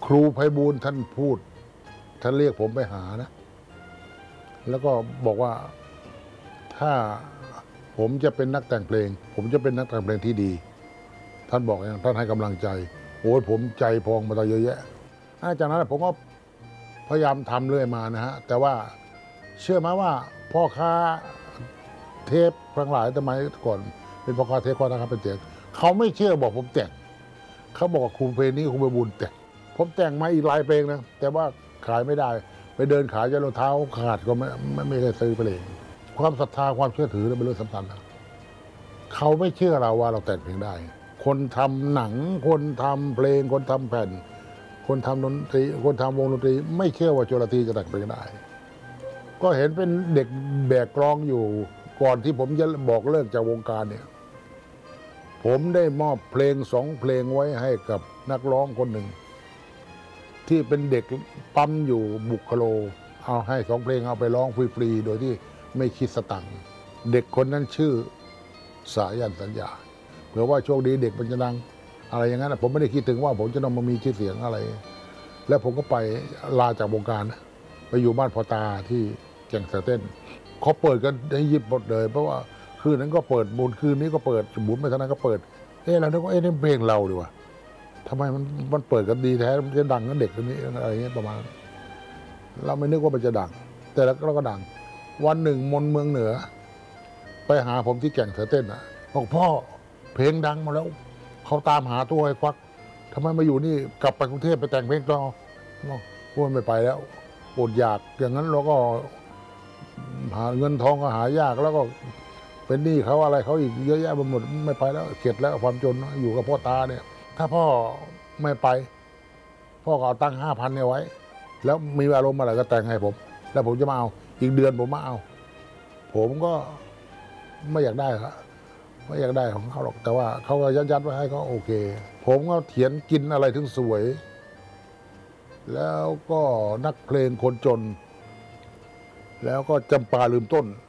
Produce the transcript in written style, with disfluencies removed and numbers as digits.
ครูไพบูลย์ท่านพูดท่านเรียกผมไปหานะแล้วก็บอกว่าถ้าผมจะเป็นนักแต่งเพลงผมจะเป็นนักแต่งเพลงที่ดีท่านบอกอย่างท่านให้กำลังใจโอ้ยผมใจพองมาตั้งเยอะแยะจากนั้นผมก็พยายามทำเรื่อยมานะฮะแต่ว่าเชื่อไหมว่าพ่อค้าเทปทั้งหลายสมัยก่อนเป็นพ่อค้าเทปพ่อค้าเป็นเสียงเขาไม่เชื่อบอกผมแต่งเขาบอกว่าครูเพลงนี้ครูไพบูลย์แต่งผมแต่งมาอีกหลายเพลงนะแต่ว่าขายไม่ได้ไปเดินขายจนรองเท้าขาดก็ไม่เคยซื้อเพลงความศรัทธาความเชื่อถือเป็นเรื่องสำคัญนะเขาไม่เชื่อเราว่าเราแต่งเพลงได้คนทำหนังคนทำเพลงคนทำแผ่นคนทำดนตรีคนทำวงดนตรีไม่เชื่อว่าโจรธีจะแต่งเพลงได้ก็เห็นเป็นเด็กแบกกลองอยู่ก่อนที่ผมจะบอกเลิกจากวงการเนี่ยผมได้มอบเพลง2 เพลงไว้ให้กับนักร้องคนหนึ่งที่เป็นเด็กปั๊มอยู่บุคโลเอาให้2 เพลงเอาไปร้องฟรีๆโดยที่ไม่คิดสตังค์เด็กคนนั้นชื่อสายันสัญญาเผื่อว่าโชคดีเด็กมันจะดังอะไรอย่างนั้นผมไม่ได้คิดถึงว่าผมจะต้องมามีชื่อเสียงอะไรแล้วผมก็ไปลาจากวงการไปอยู่บ้านพ่อตาที่แก่งเสือเต้นเขาเปิดกันให้ยิบหมดเลยเพราะว่าคืนนั้นก็เปิดบุญคืนนี้ก็เปิดบุญไปทางนั้นก็เปิดเราคิดว่านี่เพลงเราดีวะทำไมมันเปิดกันดีแท้มันจะดังกันเด็กคนนี้อะไรเงี้ยประมาณเราไม่นึกว่ามันจะดังแต่เราก็ดังวันหนึ่งมนเมืองเหนือไปหาผมที่แก่งเสือเต้นบอกพ่อเพลงดังมาแล้วเขาตามหาตัวไอ้ควักทำไมมาอยู่นี่กลับไปกรุงเทพไปแต่งเพลงต่อพูดไม่ไปแล้วอดอยากอย่างนั้นเราก็หาเงินทองก็หายากแล้วก็เป็นหนี้เขาอะไรเขาอีกเยอะแยะไปหมดไม่ไปแล้วเข็ดแล้วความจนอยู่กับพ่อตาเนี่ยถ้าพ่อไม่ไปพ่อก็เอาตังค์5,000เนี่ยไว้แล้วมีอารมณ์อะไรก็แต่งให้ผมแล้วผมจะมาเอาอีกเดือนผมมาเอาผมก็ไม่อยากได้ครับไม่อยากได้ของเขาหรอกแต่ว่าเขาก็ยัดไว้ให้เขาโอเคผมก็เขียนกินอะไรถึงสวยแล้วก็นักเพลงคนจนแล้วก็จำปาลืมต้น